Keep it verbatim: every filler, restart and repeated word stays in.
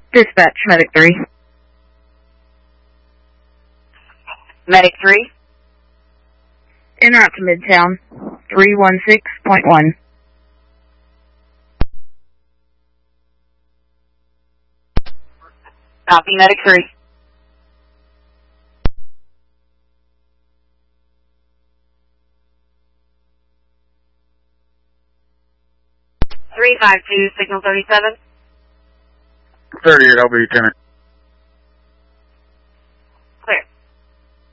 Dispatch, Medic three. Medic three. En route to Midtown, three one six point one. Copy, Medic three. three five two, signal thirty-seven. thirty-eight, I'll be tenant.